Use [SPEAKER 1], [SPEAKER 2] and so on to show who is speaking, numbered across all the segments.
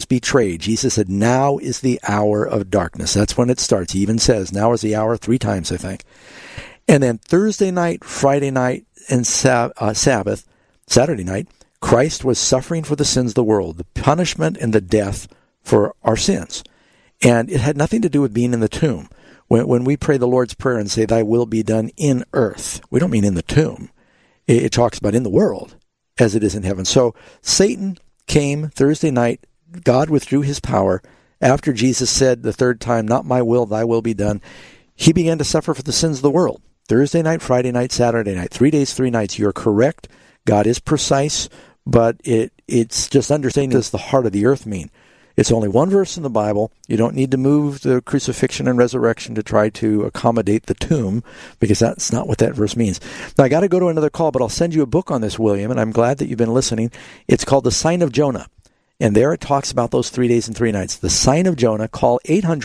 [SPEAKER 1] betrayed. Jesus said, now is the hour of darkness. That's when it starts. He even says, now is the hour 3 times, I think. And then Thursday night, Friday night, and Sabbath, Saturday night, Christ was suffering for the sins of the world, the punishment and the death for our sins. And it had nothing to do with being in the tomb. When we pray the Lord's Prayer and say, thy will be done in earth, we don't mean in the tomb. It talks about in the world as it is in heaven. So Satan came Thursday night. God withdrew his power. After Jesus said the 3rd time, not my will, thy will be done, he began to suffer for the sins of the world. Thursday night, Friday night, Saturday night, 3 days, 3 nights. You're correct. God is precise, but it's just understanding does the heart of the earth mean. It's only one verse in the Bible. You don't need to move the crucifixion and resurrection to try to accommodate the tomb, because that's not what that verse means. Now, I got to go to another call, but I'll send you a book on this, William, and I'm glad that you've been listening. It's called The Sign of Jonah, and there it talks about those 3 days and 3 nights. The Sign of Jonah. Call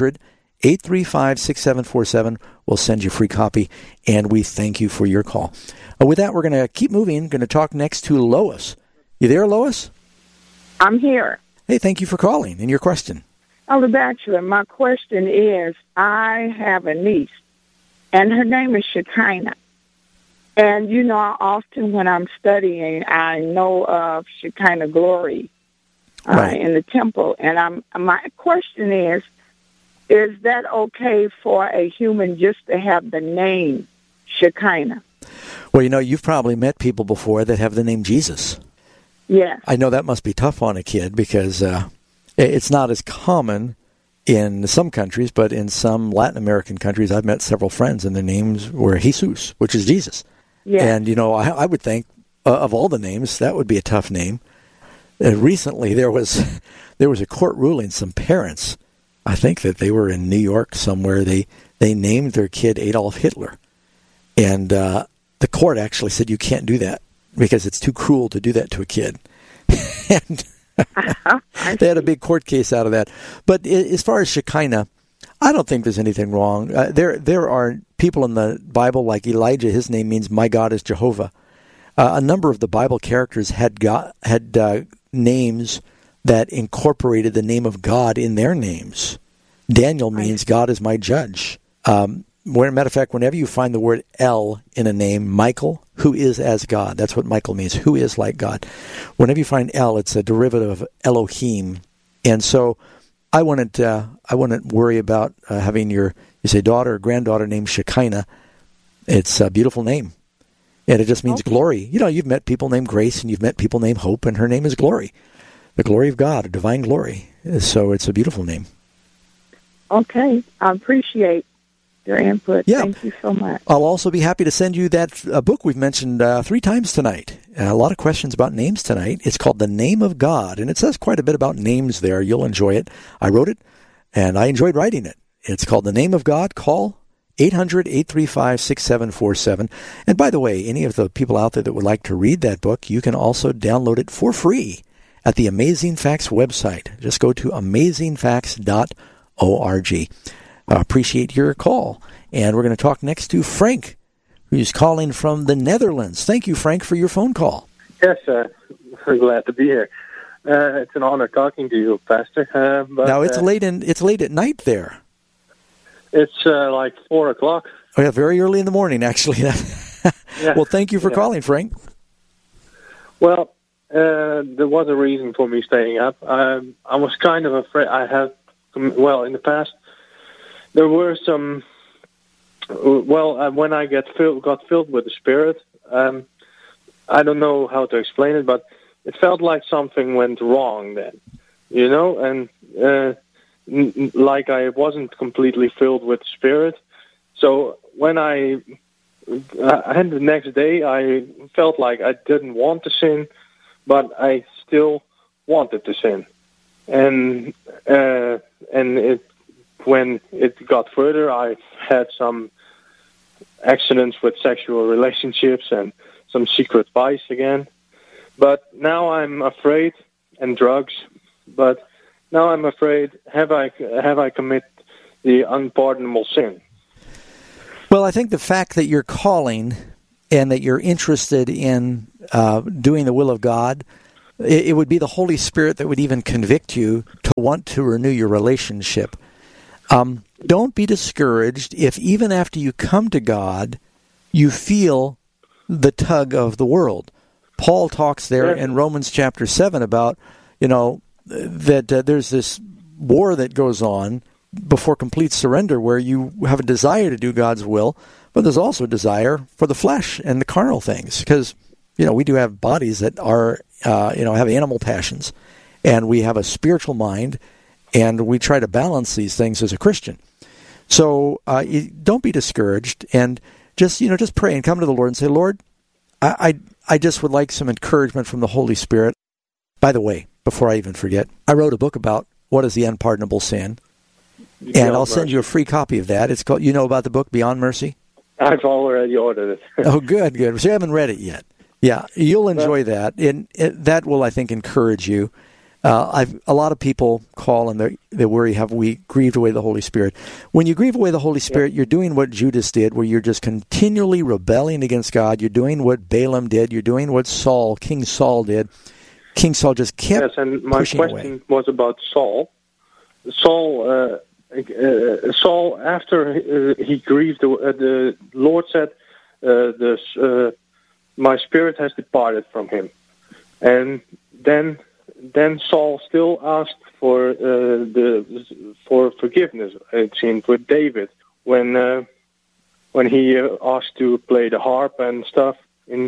[SPEAKER 1] 800-835-6747. We'll send you a free copy, and we thank you for your call. With that, we're going to keep moving. Going to talk next to Lois. You there, Lois?
[SPEAKER 2] I'm here.
[SPEAKER 1] Hey, thank you for calling. And your question?
[SPEAKER 2] Elder Bachelor, my question is, I have a niece, and her name is Shekinah. And, you know, often when I'm studying, I know of Shekinah glory
[SPEAKER 1] Right.
[SPEAKER 2] in the temple. And my question is that okay for a human just to have the name Shekinah?
[SPEAKER 1] Well, you know, you've probably met people before that have the name Jesus.
[SPEAKER 2] Yes.
[SPEAKER 1] I know that must be tough on a kid because it's not as common in some countries, but in some Latin American countries, I've met several friends and their names were Jesus, which is Jesus.
[SPEAKER 2] Yes.
[SPEAKER 1] And, you know, I would think of all the names, that would be a tough name. Recently, there was a court ruling. Some parents, I think that they were in New York somewhere, they named their kid Adolf Hitler. And the court actually said you can't do that, because it's too cruel to do that to a kid. And they had a big court case out of that. But as far as Shekinah, I don't think there's anything wrong. There are people in the Bible like Elijah. His name means my God is Jehovah. A number of the Bible characters had names that incorporated the name of God in their names. Daniel means God is my judge. Matter of fact, whenever you find the word El in a name, Michael, who is as God, that's what Michael means, who is like God. Whenever you find El, it's a derivative of Elohim. And so I wouldn't worry about having you say daughter or granddaughter named Shekinah. It's a beautiful name. And it just means glory. You know, you've met people named Grace and you've met people named Hope, and her name is Glory. The glory of God, a divine glory. So it's a beautiful name.
[SPEAKER 2] Okay. I appreciate your input.
[SPEAKER 1] Yeah.
[SPEAKER 2] Thank you so much.
[SPEAKER 1] I'll also be happy to send you that book we've mentioned 3 times tonight. A lot of questions about names tonight. It's called The Name of God, and it says quite a bit about names there. You'll enjoy it. I wrote it, and I enjoyed writing it. It's called The Name of God. Call 800-835-6747. And by the way, any of the people out there that would like to read that book, you can also download it for free at the Amazing Facts website. Just go to amazingfacts.org. Appreciate your call. And we're going to talk next to Frank, who's calling from the Netherlands. Thank you, Frank, for your phone call.
[SPEAKER 3] Yes, we're glad to be here. It's an honor talking to you, Pastor. But,
[SPEAKER 1] now, it's late at night there.
[SPEAKER 3] It's like 4 o'clock.
[SPEAKER 1] Oh, yeah, very early in the morning, actually.
[SPEAKER 3] Yeah.
[SPEAKER 1] Well, thank you for calling, Frank.
[SPEAKER 3] Well, there was a reason for me staying up. I was kind of afraid. In the past, there were some. When I got filled with the Spirit, I don't know how to explain it, but it felt like something went wrong then, you know, and like I wasn't completely filled with the Spirit. So when and the next day, I felt like I didn't want to sin, but I still wanted to sin, and when it got further, I had some accidents with sexual relationships and some secret vice again. But now I'm afraid, and drugs. But now I'm afraid, have I committed the unpardonable sin?
[SPEAKER 1] Well, I think the fact that you're calling and that you're interested in doing the will of God, it would be the Holy Spirit that would even convict you to want to renew your relationship. Don't be discouraged if even after you come to God, you feel the tug of the world. Paul talks there in Romans chapter 7 about, that there's this war that goes on before complete surrender where you have a desire to do God's will, but there's also a desire for the flesh and the carnal things, because, we do have bodies that are, have animal passions, and we have a spiritual mind, and we try to balance these things as a Christian. So don't be discouraged, and just pray and come to the Lord and say, Lord, I just would like some encouragement from the Holy Spirit. By the way, before I even forget, I wrote a book about what is the unpardonable sin, and I'll send you a free copy of that. It's called, about the book Beyond Mercy?
[SPEAKER 3] I've already ordered it.
[SPEAKER 1] Oh, good. So you haven't read it yet. Yeah, you'll enjoy that, and that will, I think, encourage you. A lot of people call and they worry, have we grieved away the Holy Spirit? When you grieve away the Holy Spirit, you're doing what Judas did, where you're just continually rebelling against God. You're doing what Balaam did. You're doing what King Saul did. King Saul just kept pushing away.
[SPEAKER 3] Yes, and my question was about Saul. Saul, after he grieved, the Lord said, my spirit has departed from him. And then Saul still asked for forgiveness. It seemed with David when he asked to play the harp and stuff in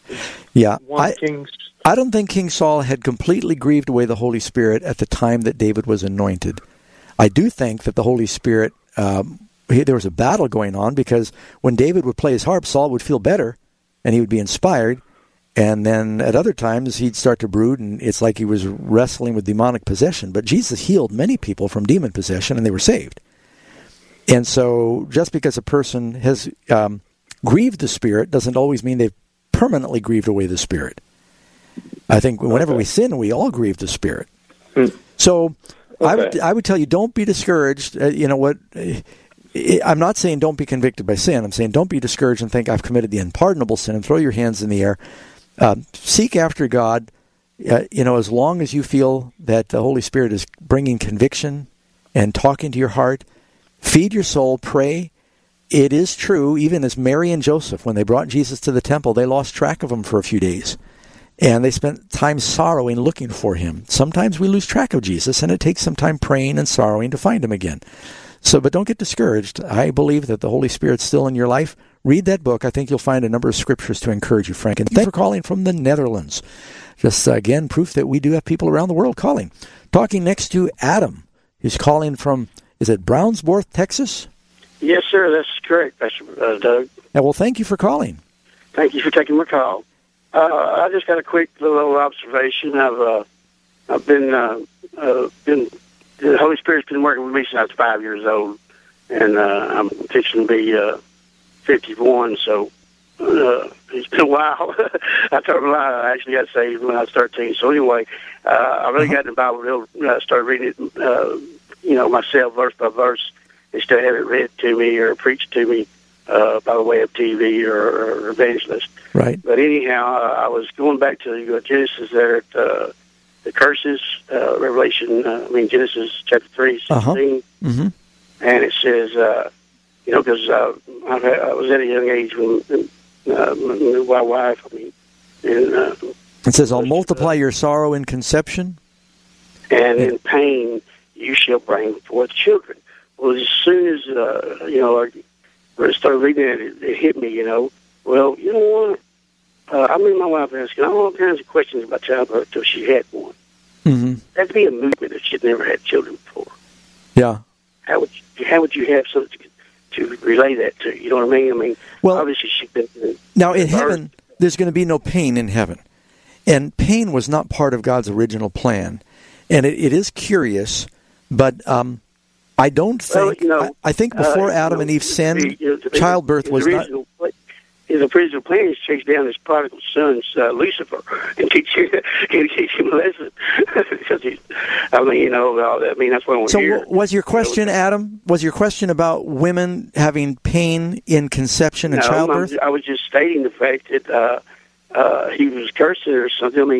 [SPEAKER 3] Kings.
[SPEAKER 1] I don't think King Saul had completely grieved away the Holy Spirit at the time that David was anointed. I do think that the Holy Spirit, there was a battle going on, because when David would play his harp, Saul would feel better and he would be inspired. And then at other times, he'd start to brood, and it's like he was wrestling with demonic possession. But Jesus healed many people from demon possession, and they were saved. And so just because a person has grieved the Spirit doesn't always mean they've permanently grieved away the Spirit. I think whenever we sin, we all grieve the Spirit. So I would tell you, don't be discouraged. I'm not saying don't be convicted by sin. I'm saying don't be discouraged and think I've committed the unpardonable sin and throw your hands in the air. Seek after God, as long as you feel that the Holy Spirit is bringing conviction and talking to your heart. Feed your soul, pray. It is true, even as Mary and Joseph, when they brought Jesus to the temple, they lost track of him for a few days. And they spent time sorrowing, looking for him. Sometimes we lose track of Jesus, and it takes some time praying and sorrowing to find him again. But don't get discouraged. I believe that the Holy Spirit's still in your life. Read that book. I think you'll find a number of scriptures to encourage you, Frank. And thank you for calling from the Netherlands. Just, again, proof that we do have people around the world calling. Talking next to Adam. He's calling from, is it Brownsworth, Texas?
[SPEAKER 4] Yes, sir. That's correct, Pastor Doug.
[SPEAKER 1] Yeah, well, thank you for calling.
[SPEAKER 4] Thank you for taking my call. I just got a quick little observation. I've been the Holy Spirit's been working with me since I was 5 years old, and I'm fixing to be 51, so it's been a while. I told a lie. I actually got saved when I was 13. So anyway, I really got in the Bible. Started reading it, myself, verse by verse, instead of having it read to me or preached to me by the way of TV or evangelist.
[SPEAKER 1] Right.
[SPEAKER 4] But anyhow, I was going back to Genesis there at the curses, Genesis chapter 3, 16.
[SPEAKER 1] Mm-hmm.
[SPEAKER 4] And it says, because I was at a young age when my wife,
[SPEAKER 1] it says, I'll multiply your sorrow in conception.
[SPEAKER 4] And in pain you shall bring forth children. Well, as soon as, I started reading it hit me, Well, you know what? I remember my wife asking all kinds of questions about childbirth until she had one.
[SPEAKER 1] Mm-hmm.
[SPEAKER 4] That'd be a movement if she'd never had children before.
[SPEAKER 1] Yeah.
[SPEAKER 4] How would you have something to relay that to? You know what I mean? Well, obviously she'd been...
[SPEAKER 1] Now, in heaven, there's going to be no pain in heaven. And pain was not part of God's original plan. And it is curious, but I don't think... I think before Adam and Eve sinned, childbirth was not...
[SPEAKER 4] His original plan is to chase down his prodigal son, Lucifer, and teach him a lesson. Because that's what I want to hear.
[SPEAKER 1] So was your question, Adam, about women having pain in conception and childbirth?
[SPEAKER 4] I was just stating the fact that he was cursing or something.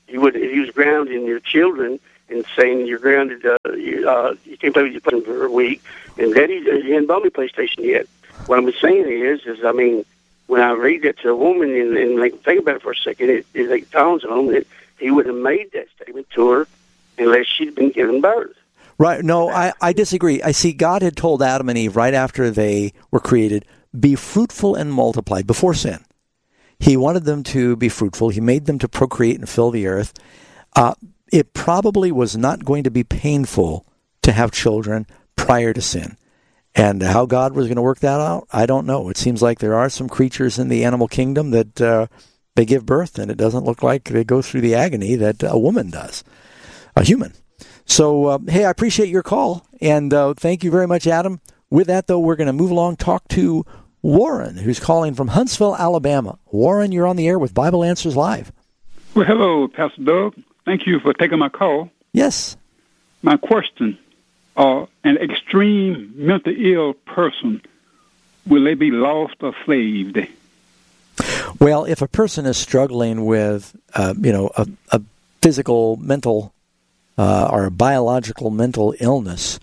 [SPEAKER 4] he was grounding your children and saying you're grounded. You can't play with your phone for a week, and Daddy, you hadn't bought me a PlayStation yet. What I'm saying is I mean, when I read that to a woman and like think about it for a second, it dawns on them that he wouldn't have made that statement to her unless she'd been given birth.
[SPEAKER 1] Right. No, I disagree. I see God had told Adam and Eve right after they were created, be fruitful and multiply before sin. He wanted them to be fruitful. He made them to procreate and fill the earth. It probably was not going to be painful to have children prior to sin. And how God was going to work that out, I don't know. It seems like there are some creatures in the animal kingdom that they give birth, and it doesn't look like they go through the agony that a woman does, a human. So, hey, I appreciate your call, and thank you very much, Adam. With that, though, we're going to move along, talk to Warren, who's calling from Huntsville, Alabama. Warren, you're on the air with Bible Answers Live.
[SPEAKER 5] Well, hello, Pastor Doug. Thank you for taking my call.
[SPEAKER 1] Yes.
[SPEAKER 5] My question, an extreme mentally ill person, will they be lost or saved?
[SPEAKER 1] Well, if a person is struggling with, a physical, mental, or a biological mental illness,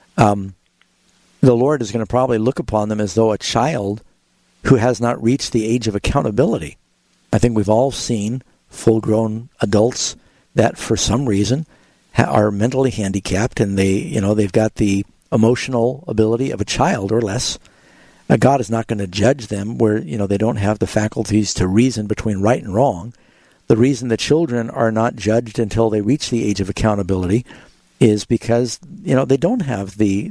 [SPEAKER 1] the Lord is going to probably look upon them as though a child who has not reached the age of accountability. I think we've all seen full-grown adults that, for some reason, are mentally handicapped, and they've got the emotional ability of a child or less. God is not going to judge them where they don't have the faculties to reason between right and wrong. The reason the children are not judged until they reach the age of accountability is because they don't have the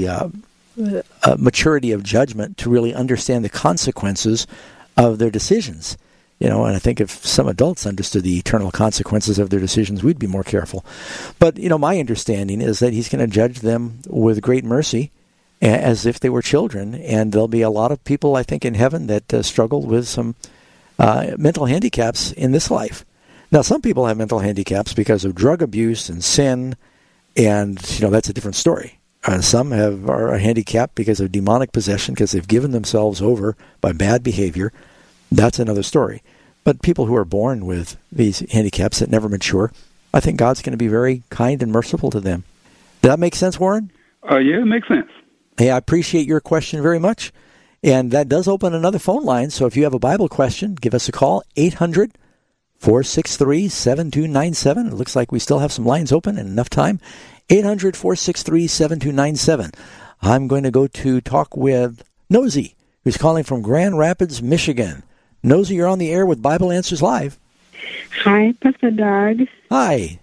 [SPEAKER 1] maturity of judgment to really understand the consequences of their decisions. And I think if some adults understood the eternal consequences of their decisions, we'd be more careful. But, my understanding is that he's going to judge them with great mercy as if they were children. And there'll be a lot of people, I think, in heaven that struggle with some mental handicaps in this life. Now, some people have mental handicaps because of drug abuse and sin, and, that's a different story. Some are handicapped because of demonic possession, because they've given themselves over by bad behavior. That's another story. But people who are born with these handicaps that never mature, I think God's going to be very kind and merciful to them. Does that make sense, Warren?
[SPEAKER 5] Yeah, it makes sense.
[SPEAKER 1] Hey, I appreciate your question very much. And that does open another phone line. So if you have a Bible question, give us a call, 800-463-7297. It looks like we still have some lines open and enough time. 800-463-7297. I'm going to go to talk with Nosy, who's calling from Grand Rapids, Michigan. Nosy, you're on the air with Bible Answers Live.
[SPEAKER 6] Hi, Pastor Doug.
[SPEAKER 1] Hi.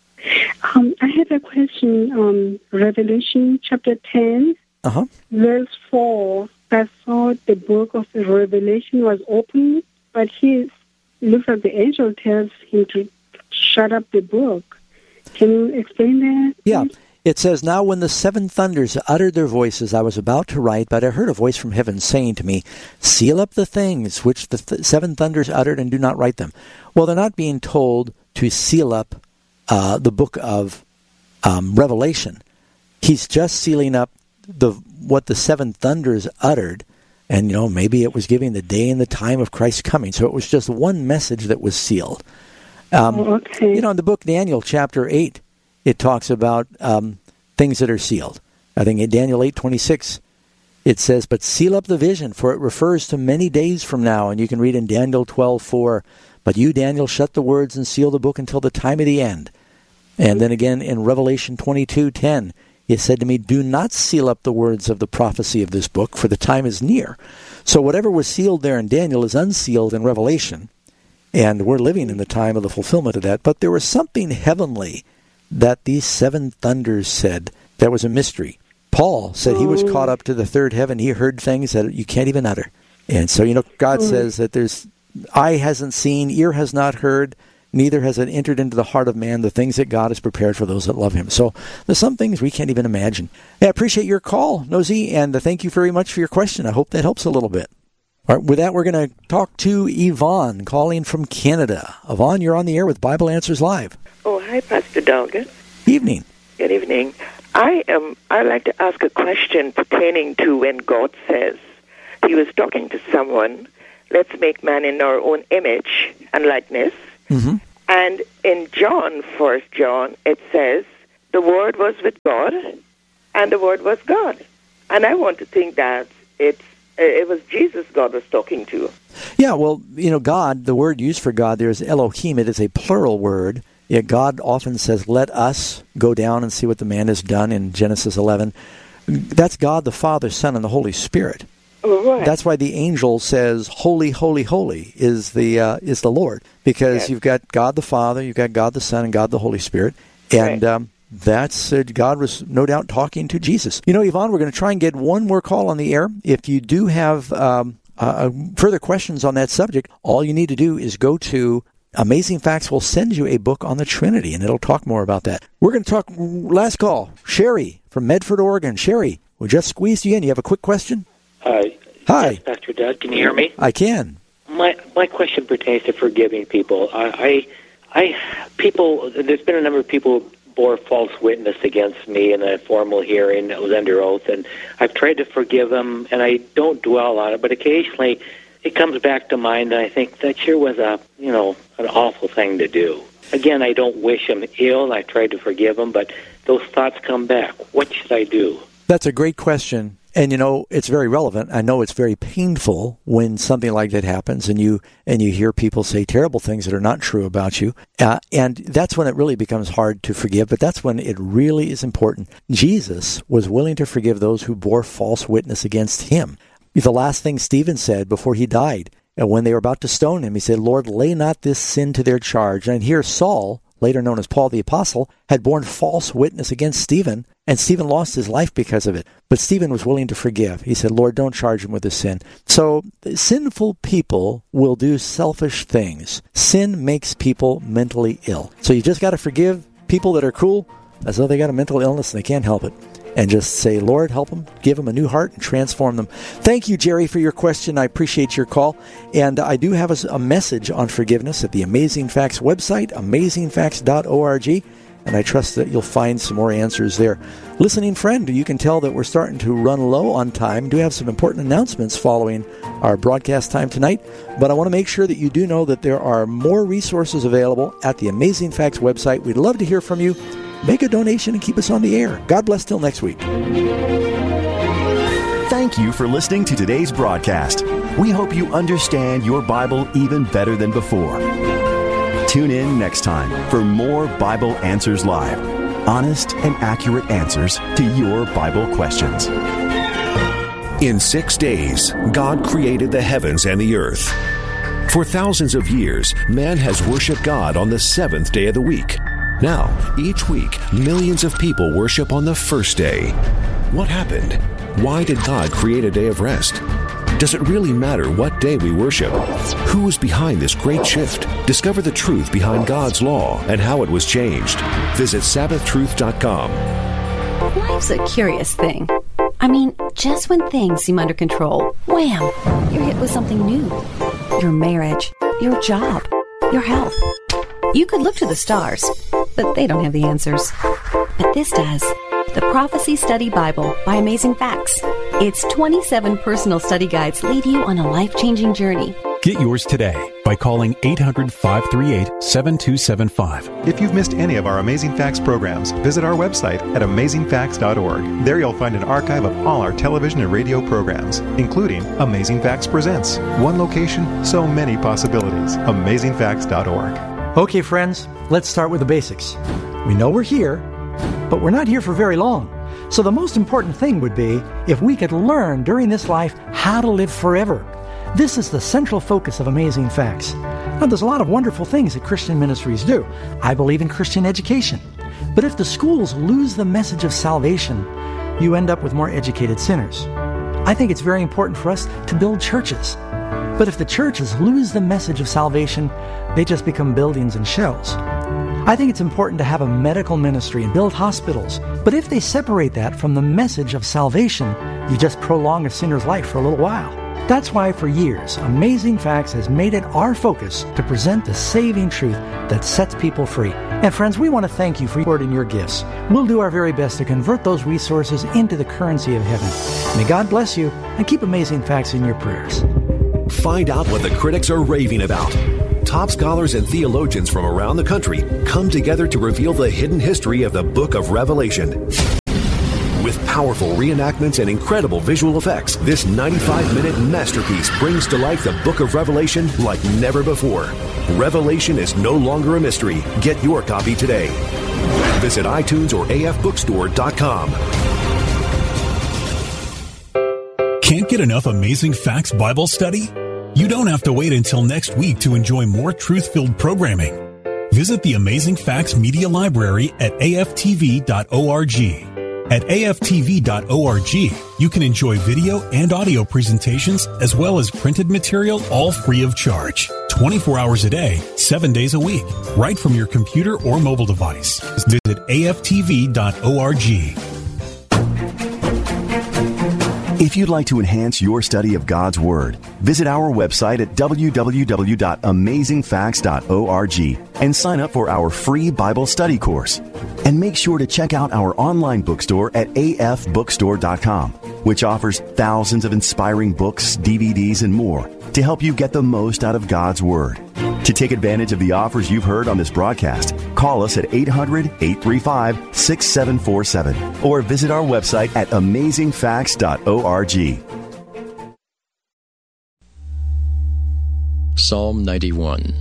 [SPEAKER 6] I have a question on Revelation chapter 10, verse 4. I thought the book of the Revelation was open, but he looks like the angel tells him to shut up the book. Can you explain that?
[SPEAKER 1] Yeah. It says, now when the seven thunders uttered their voices, I was about to write, but I heard a voice from heaven saying to me, seal up the things which the seven thunders uttered and do not write them. Well, they're not being told to seal up the book of Revelation. He's just sealing up what the seven thunders uttered, and maybe it was giving the day and the time of Christ's coming. So it was just one message that was sealed.
[SPEAKER 6] Okay.
[SPEAKER 1] In the book Daniel chapter 8, it talks about things that are sealed. I think in Daniel 8:26, it says, but seal up the vision, for it refers to many days from now. And you can read in Daniel 12:4, but you, Daniel, shut the words and seal the book until the time of the end. And then again in Revelation 22:10, it said to me, do not seal up the words of the prophecy of this book, for the time is near. So whatever was sealed there in Daniel is unsealed in Revelation. And we're living in the time of the fulfillment of that. But there was something heavenly that these seven thunders said that was a mystery. Paul said he was caught up to the third heaven. He heard things that you can't even utter. And so, God says that there's eye hasn't seen, ear has not heard, neither has it entered into the heart of man the things that God has prepared for those that love him. So there's some things we can't even imagine. Hey, I appreciate your call, Nosy, and thank you very much for your question. I hope that helps a little bit. All right, with that, we're going to talk to Yvonne, calling from Canada. Yvonne, you're on the air with Bible Answers Live.
[SPEAKER 7] Oh, hi, Pastor Doug.
[SPEAKER 1] Evening.
[SPEAKER 7] Good evening. I'd like to ask a question pertaining to when God says he was talking to someone, let's make man in our own image and likeness.
[SPEAKER 1] Mm-hmm.
[SPEAKER 7] And in John, 1 John, it says, the Word was with God, and the Word was God. And I want to think that it was Jesus God was talking to.
[SPEAKER 1] Yeah, well, God, the word used for God there is Elohim. It is a plural word. Yet God often says, let us go down and see what the man has done in Genesis 11. That's God, the Father, Son, and the Holy Spirit.
[SPEAKER 7] Right.
[SPEAKER 1] That's why the angel says, holy, holy, holy is the Lord. Because you've got God the Father, you've got God the Son, and God the Holy Spirit. And that's God was no doubt talking to Jesus. Yvonne, we're going to try and get one more call on the air. If you do have further questions on that subject, all you need to do is go to Amazing Facts. Will send you a book on the Trinity, and it'll talk more about that. We're going to talk last call. Sherry from Medford, Oregon. Sherry, we just squeezed you in. You have a quick question?
[SPEAKER 8] Hi.
[SPEAKER 1] Hi.
[SPEAKER 8] Yes, Pastor Doug. Can you hear me?
[SPEAKER 1] I can.
[SPEAKER 8] My question pertains to forgiving people. There's been a number of people who bore false witness against me in a formal hearing that was under oath, and I've tried to forgive them, and I don't dwell on it, but occasionally it comes back to mind, and I think that sure was an awful thing to do. Again, I don't wish them ill. I tried to forgive them, but those thoughts come back. What should I do?
[SPEAKER 1] That's a great question. And, it's very relevant. I know it's very painful when something like that happens and you hear people say terrible things that are not true about you. And that's when it really becomes hard to forgive, but that's when it really is important. Jesus was willing to forgive those who bore false witness against him. The last thing Stephen said before he died, when they were about to stone him, he said, Lord, lay not this sin to their charge. And here Saul, later known as Paul the Apostle, had borne false witness against Stephen, and Stephen lost his life because of it. But Stephen was willing to forgive. He said, Lord, don't charge him with this sin. So sinful people will do selfish things. Sin makes people mentally ill. So you just got to forgive people that are cruel as though they got a mental illness and they can't help it. And just say, Lord, help them, give them a new heart, and transform them. Thank you, Jerry, for your question. I appreciate your call. And I do have a message on forgiveness at the Amazing Facts website, amazingfacts.org. And I trust that you'll find some more answers there. Listening friend, you can tell that we're starting to run low on time. We do have some important announcements following our broadcast time tonight. But I want to make sure that you do know that there are more resources available at the Amazing Facts website. We'd love to hear from you. Make a donation and keep us on the air. God bless till next week.
[SPEAKER 9] Thank you for listening to today's broadcast. We hope you understand your Bible even better than before. Tune in next time for more Bible Answers Live. Honest and accurate answers to your Bible questions.
[SPEAKER 10] In 6 days, God created the heavens and the earth. For thousands of years, man has worshiped God on the seventh day of the week. Now, each week, millions of people worship on the first day. What happened? Why did God create a day of rest? Does it really matter what day we worship? Who is behind this great shift? Discover the truth behind God's law and how it was changed. Visit SabbathTruth.com.
[SPEAKER 11] Life's a curious thing. I mean, just when things seem under control, wham, you're hit with something new. Your marriage, your job, your health. You could look to the stars, but they don't have the answers. But this does. The Prophecy Study Bible by Amazing Facts. Its 27 personal study guides lead you on a life-changing journey.
[SPEAKER 12] Get yours today by calling 800-538-7275.
[SPEAKER 13] If you've missed any of our Amazing Facts programs, visit our website at amazingfacts.org. There you'll find an archive of all our television and radio programs, including Amazing Facts Presents. One location, so many possibilities. amazingfacts.org.
[SPEAKER 1] Okay, friends, let's start with the basics. We know we're here, but we're not here for very long. So the most important thing would be if we could learn during this life how to live forever. This is the central focus of Amazing Facts. Now, there's a lot of wonderful things that Christian ministries do. I believe in Christian education. But if the schools lose the message of salvation, you end up with more educated sinners. I think it's very important for us to build churches. But if the churches lose the message of salvation, they just become buildings and shells. I think it's important to have a medical ministry and build hospitals. But if they separate that from the message of salvation, you just prolong a sinner's life for a little while. That's why for years, Amazing Facts has made it our focus to present the saving truth that sets people free. And friends, we want to thank you for supporting your gifts. We'll do our very best to convert those resources into the currency of heaven. May God bless you and keep Amazing Facts in your prayers.
[SPEAKER 10] Find out what the critics are raving about. top scholars and theologians from around the country come together to reveal the hidden history of the book of Revelation. With powerful reenactments and incredible visual effects, this 95-minute masterpiece brings to life the book of Revelation like never before. Revelation is no longer a mystery. Get your copy today. Visit iTunes or afbookstore.com.
[SPEAKER 12] Can't get enough Amazing Facts Bible study? You don't have to wait until next week to enjoy more truth-filled programming. Visit the Amazing Facts Media Library at aftv.org. At aftv.org, you can enjoy video and audio presentations as well as printed material, all free of charge. 24 hours a day, 7 days a week, right from your computer or mobile device. Visit aftv.org.
[SPEAKER 9] If you'd like to enhance your study of God's Word, visit our website at www.amazingfacts.org and sign up for our free Bible study course. And make sure to check out our online bookstore at afbookstore.com, which offers thousands of inspiring books, DVDs, and more to help you get the most out of God's Word. To take advantage of the offers you've heard on this broadcast, call us at 800-835-6747 or visit our website at amazingfacts.org.
[SPEAKER 14] Psalm 91.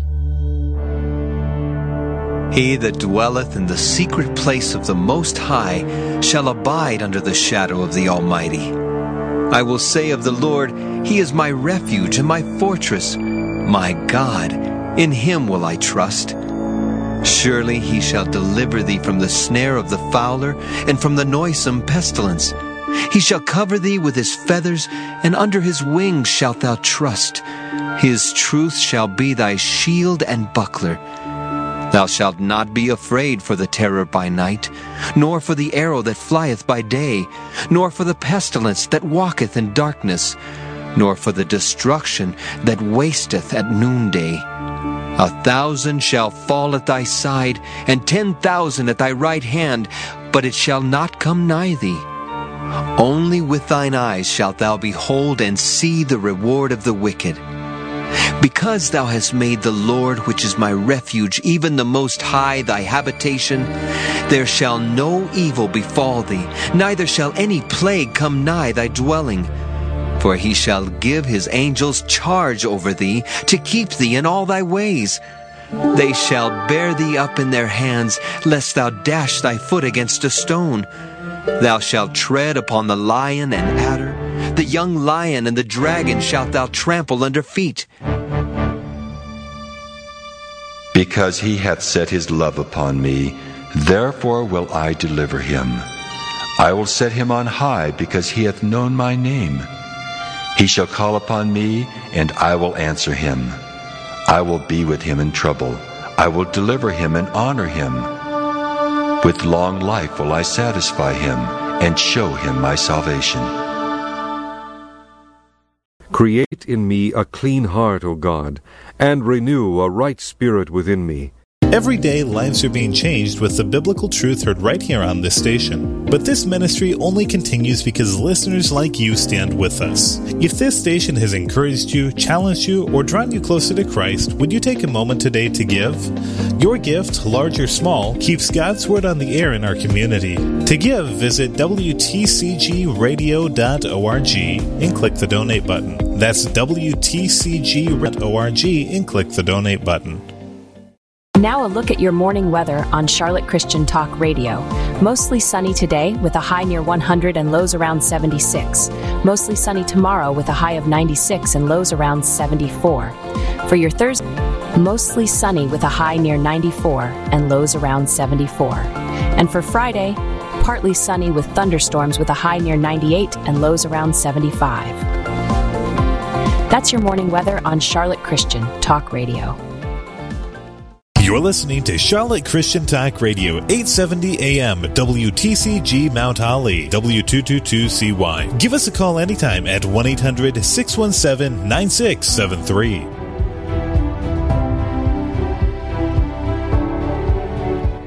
[SPEAKER 15] He that dwelleth in the secret place of the Most High shall abide under the shadow of the Almighty. I will say of the Lord, He is my refuge and my fortress, my God, in Him will I trust. Surely He shall deliver thee from the snare of the fowler and from the noisome pestilence. He shall cover thee with His feathers, and under His wings shalt thou trust. His truth shall be thy shield and buckler. Thou shalt not be afraid for the terror by night, nor for the arrow that flieth by day, nor for the pestilence that walketh in darkness, nor for the destruction that wasteth at noonday. 1,000 shall fall at thy side, and 10,000 at thy right hand, but it shall not come nigh thee. Only with thine eyes shalt thou behold and see the reward of the wicked. Because thou hast made the Lord, which is my refuge, even the Most High, thy habitation, there shall no evil befall thee, neither shall any plague come nigh thy dwelling. For He shall give His angels charge over thee, to keep thee in all thy ways. They shall bear thee up in their hands, lest thou dash thy foot against a stone. Thou shalt tread upon the lion and adder, the young lion and the dragon shalt thou trample under feet.
[SPEAKER 16] Because He hath set His love upon me, therefore will I deliver him. I will set him on high, because he hath known my name. He shall call upon me, and I will answer him. I will be with him in trouble. I will deliver him and honor him. With long life will I satisfy him, and show him my salvation.
[SPEAKER 17] Create in me a clean heart, O God, and renew a right spirit within me.
[SPEAKER 18] Every day, lives are being changed with the biblical truth heard right here on this station. But this ministry only continues because listeners like you stand with us. If this station has encouraged you, challenged you, or drawn you closer to Christ, would you take a moment today to give? Your gift, large or small, keeps God's Word on the air in our community. To give, visit WTCGradio.org and click the donate button. That's WTCG.org and click the donate button.
[SPEAKER 19] Now a look at your morning weather on Charlotte Christian Talk Radio. Mostly sunny today with a high near 100 and lows around 76. Mostly sunny tomorrow with a high of 96 and lows around 74. For your Thursday, mostly sunny with a high near 94 and lows around 74. And for Friday, partly sunny with thunderstorms with a high near 98 and lows around 75. That's your morning weather on Charlotte Christian Talk Radio.
[SPEAKER 18] You're listening to Charlotte Christian Talk Radio, 870 AM, WTCG Mount Holly, W222CY. Give us a call anytime at 1-800-617-9673.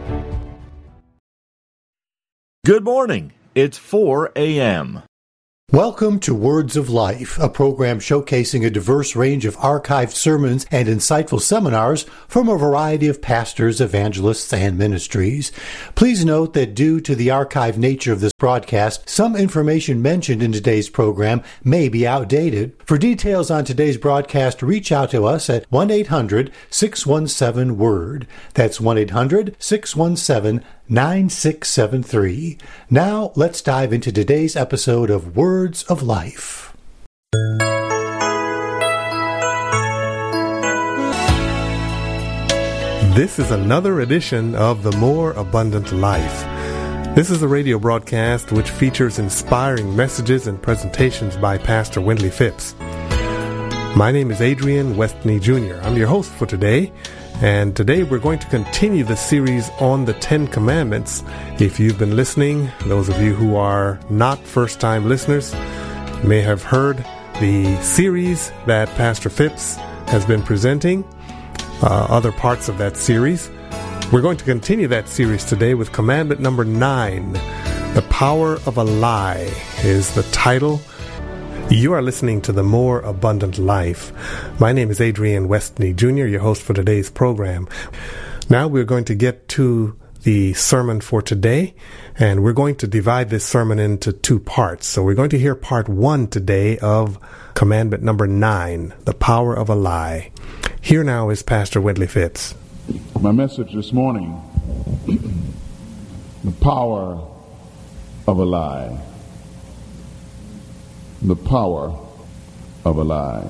[SPEAKER 20] Good morning. It's 4 a.m.
[SPEAKER 14] Welcome to Words of Life, a program showcasing a diverse range of archived sermons and insightful seminars from a variety of pastors, evangelists, and ministries. Please note that due to the archived nature of this broadcast, some information mentioned in today's program may be outdated. For details on today's broadcast, reach out to us at 1-800-617-WORD. That's 1-800-617-9673. Now, let's dive into today's episode of Words of Life.
[SPEAKER 20] This is another edition of The More Abundant Life. This is a radio broadcast which features inspiring messages and presentations by Pastor Wendley Phipps. My name is Adrian Westney Jr. I'm your host for today, and today we're going to continue the series on the Ten Commandments. If you've been listening, those of you who are not first-time listeners may have heard the series that Pastor Phipps has been presenting, other parts of that series. We're going to continue that series today with commandment number 9. The Power of a Lie is the title. You are listening to The More Abundant Life. My name is Adrian Westney Jr., your host for today's program. Now we're going to get to the sermon for today, and we're going to divide this sermon into 2 parts. So we're going to hear part 1 today of commandment number 9, the power of a lie. Here now is Pastor Wendley Phipps.
[SPEAKER 21] My message this morning, the power of a lie. The power of a lie.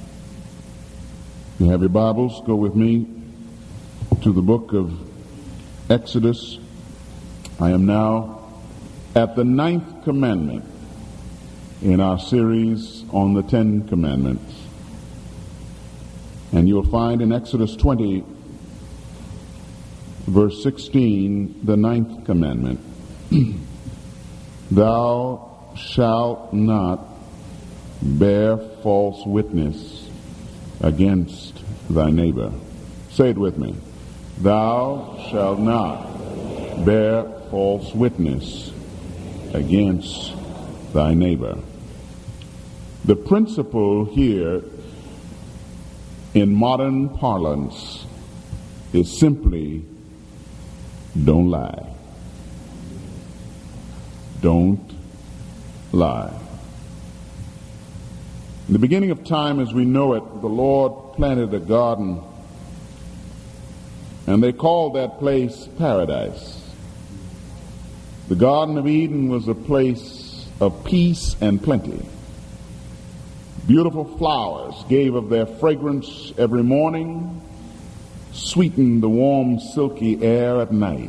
[SPEAKER 21] If you have your Bibles, go with me to the book of Exodus. I am now at the 9th commandment in our series on the 10 Commandments. And you'll find in Exodus 20, verse 16, the 9th commandment. Thou shalt not bear false witness against thy neighbor. Say it with me. Thou shalt not bear false witness against thy neighbor. The principle here in modern parlance is simply don't lie. Don't lie. In the beginning of time as we know it, the Lord planted a garden, and they called that place paradise. The Garden of Eden was a place of peace and plenty. Beautiful flowers gave of their fragrance every morning, sweetened the warm, silky air at night.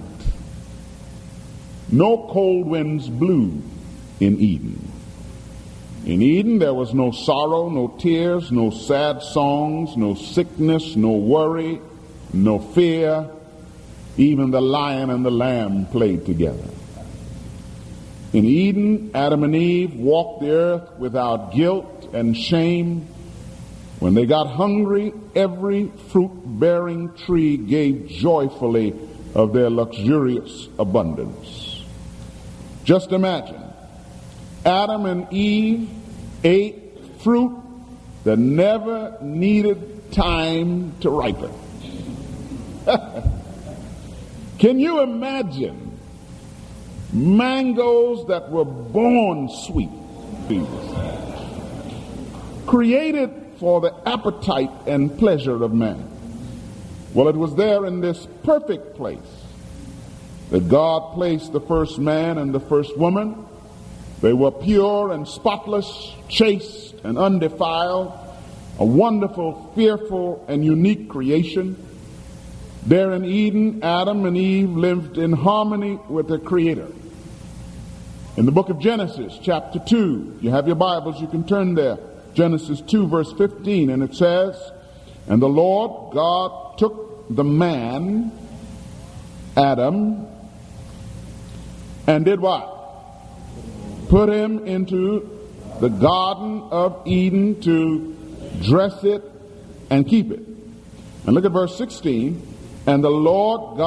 [SPEAKER 21] No cold winds blew in Eden. In Eden there was no sorrow, no tears, no sad songs, no sickness, no worry, no fear. Even the lion and the lamb played together. In Eden, Adam and Eve walked the earth without guilt and shame. When they got hungry, every fruit-bearing tree gave joyfully of their luxurious abundance. Just imagine, Adam and Eve ate fruit that never needed time to ripen. Can you imagine mangoes that were born sweet, created for the appetite and pleasure of man? Well, it was there in this perfect place that God placed the first man and the first woman. They were pure and spotless, chaste and undefiled, a wonderful, fearful, and unique creation. There in Eden, Adam and Eve lived in harmony with their Creator. In the book of Genesis, chapter 2, you have your Bibles, you can turn there. Genesis 2, verse 15, and it says, And the Lord God took the man, Adam, and did what? Put him into the Garden of Eden to dress it and keep it. And look at verse 16. And the Lord God